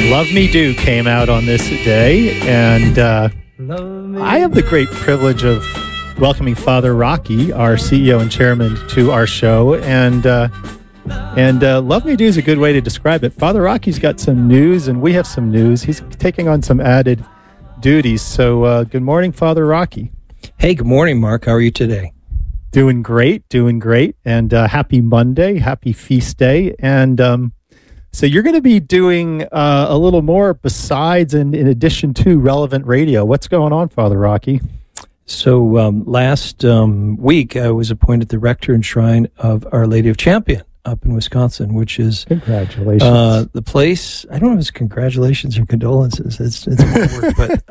Love Me Do came out on this day, and I have the great privilege of welcoming Father Rocky, our CEO and chairman, to our show, and Love Me Do is a good way to describe it. Father Rocky's got some news, and we have some news. He's taking on some added duties, so good morning, Father Rocky. Hey, good morning, Mark. How are you today? Doing great, and happy Monday, happy feast day, and so you're going to be doing a little more besides and in addition to Relevant Radio. What's going on, Father Rocky? So last week, I was appointed the rector and shrine of Our Lady of Champion up in Wisconsin, which is congratulations. The place. I don't know if it's congratulations or condolences. It's more work, but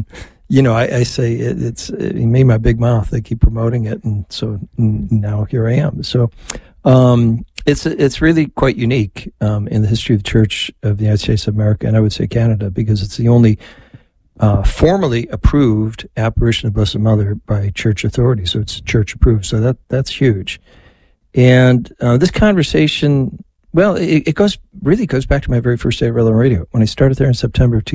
I say it made my big mouth. They keep promoting it, and so now here I am. So. It's really quite unique in the history of the Church of the United States of America, and I would say Canada, because it's the only formally approved apparition of Blessed Mother by church authorities. So it's church approved. So that's huge. And this conversation, well, it goes back to my very first day at Relevant Radio. When I started there in September of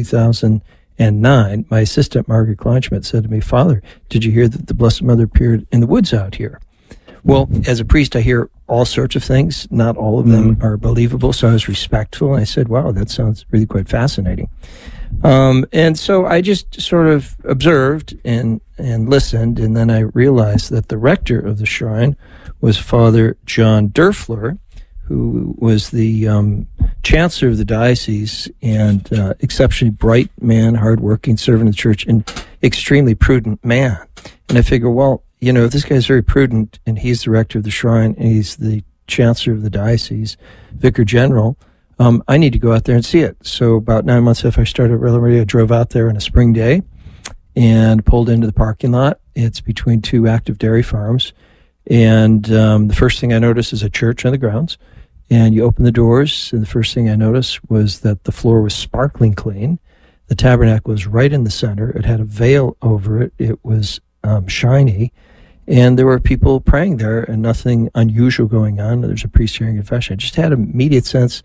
2009, my assistant, Margaret Kleinschmidt, said to me, "Father, did you hear that the Blessed Mother appeared in the woods out here?" Well, as a priest, I hear all sorts of things. Not all of them are believable, so I was respectful. I said, wow, that sounds really quite fascinating. And so I just sort of observed and listened, and then I realized that the rector of the shrine was Father John Durfler, who was the chancellor of the diocese and exceptionally bright man, hardworking servant of the church, and extremely prudent man. And I figure, well, if this guy's very prudent and he's the rector of the shrine and he's the chancellor of the diocese, vicar general, I need to go out there and see it. So about 9 months after I started Relevant Radio, I drove out there on a spring day and pulled into the parking lot. It's between two active dairy farms. And the first thing I noticed is a church on the grounds. And you open the doors, and the first thing I noticed was that the floor was sparkling clean. The tabernacle was right in the center. It had a veil over it. It was shiny. And there were people praying there and nothing unusual going on. There's a priest hearing confession. I just had an immediate sense,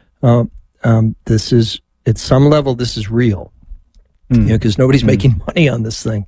this is, at some level, this is real. Because nobody's making money on this thing.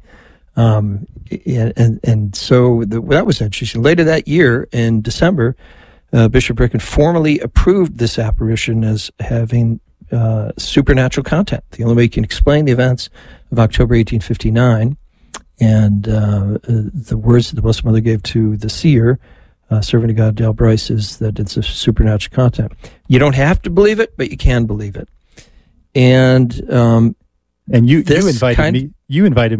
And so that was interesting. Later that year, in December, Bishop Ricken formally approved this apparition as having supernatural content. The only way you can explain the events of October 1859 and the words that the Blessed Mother gave to the seer, servant of God, Dale Bryce, is that it's a supernatural content. You don't have to believe it, but you can believe it. And you invited me